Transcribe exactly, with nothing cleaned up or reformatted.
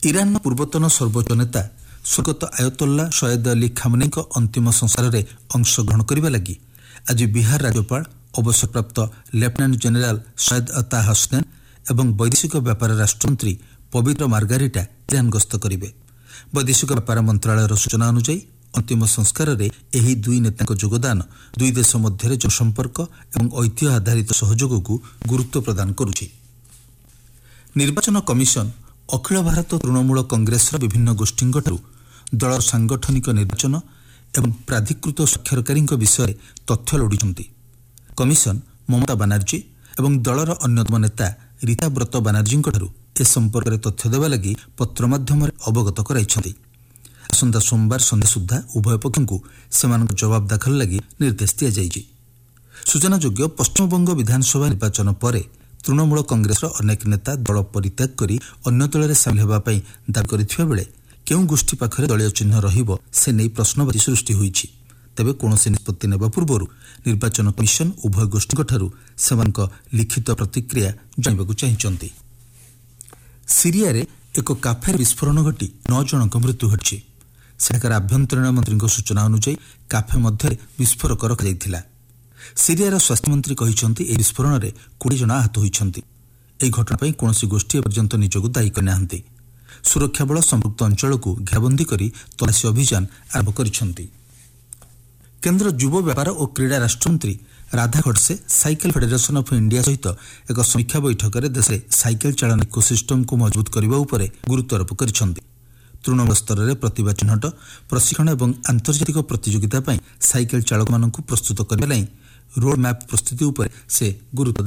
ଇରାନର ପୂର୍ବତନ ସର୍ବୋଚ୍ଚ ନେତା ସ୍ୱର୍ଗତ ଆୟତୋଲ୍ଲା ସୟଦ ଅଲି ଖାମନେଇଙ୍କ ଅନ୍ତିମ ସଂସ୍କାରରେ ଅଂଶଗ୍ରହଣ କରିବା ଲାଗି ଆଜି ବିହାର ରାଜ୍ୟପାଳ ଅବସରପ୍ରାପ୍ତ ଲେଫ୍ଟନାଣ୍ଟ ଜେନେରାଲ ସୟଦ ଅତା ହସନେନ ଏବଂ ବୈଦେଶିକ ବ୍ୟାପାର ରାଷ୍ଟ୍ରମନ୍ତ୍ରୀ ପବିତ୍ର ମାର୍ଗାରିଟା ଇରାନ ଗସ୍ତ କରିବେ। ବୈଦେଶିକ ବ୍ୟାପାର ମନ୍ତ୍ରଣାଳୟର ସୂଚନା ଅନୁଯାୟୀ ଅନ୍ତିମ ସଂସ୍କାରରେ ଏହି ଦୁଇ ନେତାଙ୍କ ଯୋଗଦାନ ଦୁଇ ଦେଶ ମଧ୍ୟରେ ଜନସମ୍ପର୍କ ଏବଂ ଐତିହ୍ୟ ଆଧାରିତ ସହଯୋଗକୁ ଗୁରୁତ୍ୱ ପ୍ରଦାନ କରୁଛି। ନିର୍ବାଚନ କମିଶନ ଅଖିଳ ଭାରତ ତୃଣମୂଳ କଂଗ୍ରେସର ବିଭିନ୍ନ ଗୋଷ୍ଠୀଙ୍କଠାରୁ ଦଳର ସାଂଗଠନିକ ନିର୍ବାଚନ ଏବଂ ପ୍ରାଧିକୃତ ସ୍ୱାକ୍ଷରକାରୀଙ୍କ ବିଷୟରେ ତଥ୍ୟ ଲୋଡ଼ିଛନ୍ତି। କମିଶନ ମମତା ବାନାର୍ଜୀ ଏବଂ ଦଳର ଅନ୍ୟତମ ନେତା ରୀତାବ୍ରତ ବାନାର୍ଜୀଙ୍କଠାରୁ ଏ ସମ୍ପର୍କରେ ତଥ୍ୟ ଦେବା ଲାଗି ପତ୍ର ମାଧ୍ୟମରେ ଅବଗତ କରାଇଛନ୍ତି। ଆସନ୍ତା ସୋମବାର ସନ୍ଧ୍ୟା ସୁଦ୍ଧା ଉଭୟ ପକ୍ଷଙ୍କୁ ସେମାନଙ୍କ ଜବାବ ଦାଖଲ ଲାଗି ନିର୍ଦ୍ଦେଶ ଦିଆଯାଇଛି। ସୂଚନାଯୋଗ୍ୟ ପଶ୍ଚିମବଙ୍ଗ ବିଧାନସଭା ନିର୍ବାଚନ ପରେ ତୃଣମୂଳ କଂଗ୍ରେସର ଅନେକ ନେତା ଦଳ ପରିତ୍ୟାଗ କରି ଅନ୍ୟ ଦଳରେ ସାମିଲ ହେବା ପାଇଁ ଦାବି କରିଥିବା ବେଳେ କେଉଁ ଗୋଷ୍ଠୀ ପାଖରେ ଦଳୀୟ ଚିହ୍ନ ରହିବ ସେ ନେଇ ପ୍ରଶ୍ନବାଚୀ ସୃଷ୍ଟି ହୋଇଛି। ତେବେ କୌଣସି ନିଷ୍ପତ୍ତି ନେବା ପୂର୍ବରୁ ନିର୍ବାଚନ କମିଶନ ଉଭୟ ଗୋଷ୍ଠୀଙ୍କଠାରୁ ସେମାନଙ୍କ ଲିଖିତ ପ୍ରତିକ୍ରିୟା ଜାଣିବାକୁ ଚାହିଁଛନ୍ତି। ସିରିଆରେ ଏକ କାଫେର ବିସ୍ଫୋରଣ ଘଟି ନଅ ଜଣଙ୍କ ମୃତ୍ୟୁ ଘଟିଛି। ସେଠାକାର ଆଭ୍ୟନ୍ତରୀଣ ମନ୍ତ୍ରୀଙ୍କ ସୂଚନା ଅନୁଯାୟୀ କାଫେ ମଧ୍ୟରେ ବିସ୍ଫୋରକ ରଖାଯାଇଥିଲା। ସିରିଆର ସ୍ୱାସ୍ଥ୍ୟମନ୍ତ୍ରୀ କହିଛନ୍ତି ଏହି ବିସ୍ଫୋରଣରେ କୋଡ଼ିଏ ଜଣ ଆହତ ହୋଇଛନ୍ତି। ଏହି ଘଟଣା ପାଇଁ କୌଣସି ଗୋଷ୍ଠୀ ଏପର୍ଯ୍ୟନ୍ତ ନିଜକୁ ଦାୟୀ କରିନାହାନ୍ତି। ସୁରକ୍ଷା ବଳ ସମ୍ପୃକ୍ତ ଅଞ୍ଚଳକୁ ଘେରବନ୍ଦୀ କରି ତଲାସୀ ଅଭିଯାନ ଆରମ୍ଭ କରିଛନ୍ତି। କେନ୍ଦ୍ର ଯୁବ ବ୍ୟାପାର ଓ କ୍ରୀଡ଼ା ରାଷ୍ଟ୍ରମନ୍ତ୍ରୀ Radha ଖଡ୍ସେ cycle federation of India ସହିତ ଏକ ସମୀକ୍ଷା ବୈଠକରେ ଦେଶରେ ସାଇକେଲ ଚାଳନା ଇକୋସିଷ୍ଟମକୁ ମଜବୁତ କରିବା ଉପରେ ଗୁରୁତ୍ୱାରୋପ କରିଛନ୍ତି। ତୃଣମୂଳ ସ୍ତରରେ ପ୍ରତିଭା ଚିହ୍ନଟ, ପ୍ରଶିକ୍ଷଣ ଏବଂ ଆନ୍ତର୍ଜାତିକ ପ୍ରତିଯୋଗିତା ପାଇଁ ସାଇକେଲ ଚାଳକମାନଙ୍କୁ ପ୍ରସ୍ତୁତ କରିବା ଲାଗି ରୋଡ୍ ମ୍ୟାପ୍ ପ୍ରସ୍ତୁତି ଉପରେ ସେ ଗୁରୁତ୍ୱ